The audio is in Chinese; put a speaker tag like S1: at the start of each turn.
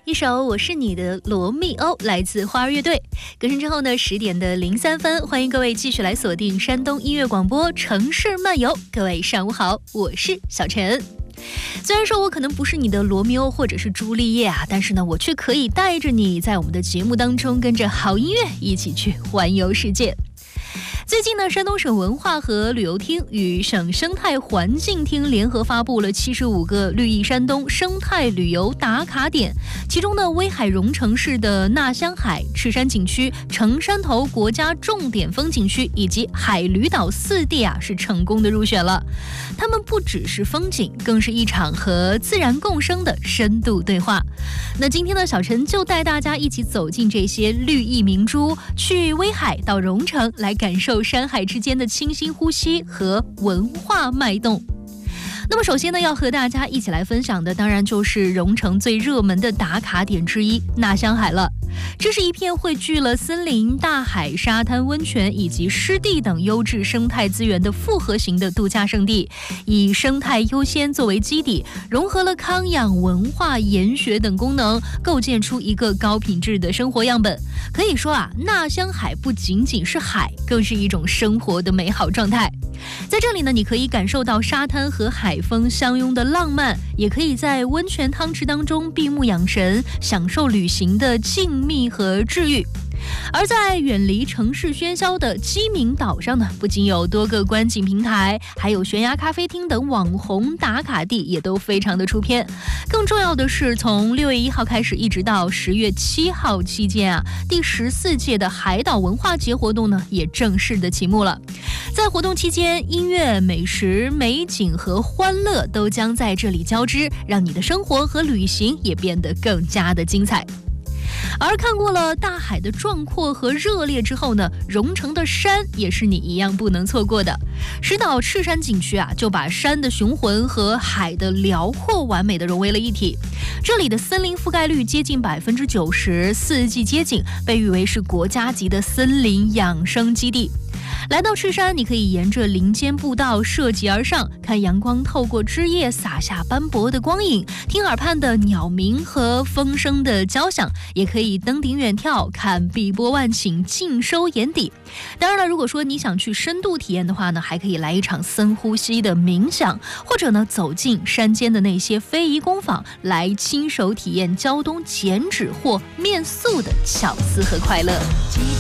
S1: 一首我是你的罗密欧来自花儿乐队。歌声之后呢，10点的03分，欢迎各位继续来锁定山东音乐广播城市漫游。各位上午好，我是小陈。虽然说我可能不是你的罗密欧或者是朱丽叶啊，但是呢，我却可以带着你在我们的节目当中跟着好音乐一起去环游世界。最近呢，山东省文化和旅游厅与省生态环境厅联合发布了75个绿意山东生态旅游打卡点，其中呢，威海荣城市的纳香海、赤山景区、城山头国家重点风景区以及海驴岛4地啊，是成功的入选了。它们不只是风景，更是一场和自然共生的深度对话。那今天呢，小陈就带大家一起走进这些绿意明珠，去威海到荣城来感受山海之间的清新呼吸和文化脉动。那么首先呢，要和大家一起来分享的当然就是荣城最热门的打卡点之一纳香海了。这是一片汇聚了森林、大海、沙滩、温泉以及湿地等优质生态资源的复合型的度假胜地，以生态优先作为基底，融合了康养、文化、研学等功能，构建出一个高品质的生活样本。可以说啊，纳香海不仅仅是海，更是一种生活的美好状态。在这里呢，你可以感受到沙滩和海风相拥的浪漫，也可以在温泉汤池当中闭目养神，享受旅行的静谧和治愈。而在远离城市喧嚣的鸡鸣岛上呢，不仅有多个观景平台，还有悬崖咖啡厅等网红打卡地也都非常的出片。更重要的是，从6月1号开始一直到10月7号期间啊，第14届的海岛文化节活动呢也正式的启幕了。在活动期间，音乐、美食、美景和欢乐都将在这里交织，让你的生活和旅行也变得更加的精彩。而看过了大海的壮阔和热烈之后呢，荣城的山也是你一样不能错过的。石岛赤山景区啊，就把山的雄浑和海的辽阔完美的融为了一体。这里的森林覆盖率接近90%，四季街景，被誉为是国家级的森林养生基地。来到赤山，你可以沿着林间步道涉级而上，看阳光透过枝叶洒下斑驳的光影，听耳畔的鸟鸣和风声的交响，也可以登顶远眺，看碧波万顷，尽收眼底。当然了，如果说你想去深度体验的话呢，还可以来一场深呼吸的冥想，或者呢走进山间的那些非遗工坊，来亲手体验胶东剪纸或面塑的巧思和快乐。